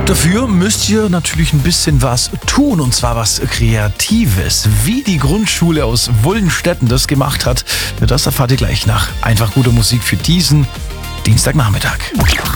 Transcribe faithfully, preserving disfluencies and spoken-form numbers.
Dafür müsst ihr natürlich ein bisschen was tun, und zwar was Kreatives. Wie die Grundschule aus Wullenstetten das gemacht hat, das erfahrt ihr gleich nach einfach guter Musik für diesen Dienstagnachmittag.